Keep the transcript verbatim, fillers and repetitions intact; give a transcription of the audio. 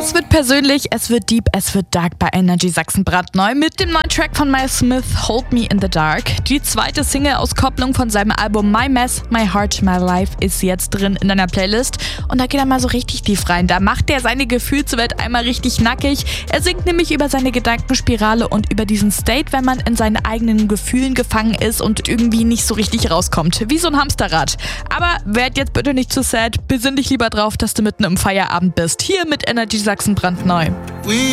Es wird persönlich, es wird deep, es wird dark bei Energy Sachsen brandneu mit dem neuen Track von Miles Smith, Hold Me in the Dark. Die zweite Single-Auskopplung von seinem Album My Mess, My Heart, My Life ist jetzt drin in deiner Playlist. Und da geht er mal so richtig tief rein. Da macht er seine Gefühlswelt einmal richtig nackig. Er singt nämlich über seine Gedankenspirale und über diesen State, wenn man in seinen eigenen Gefühlen gefangen ist und irgendwie nicht so richtig rauskommt. Wie so ein Hamsterrad. Aber werd jetzt bitte nicht zu sad. Besinn dich lieber drauf, dass du mitten im Feierabend bist. Hier mit Energy Sachsen brandneu.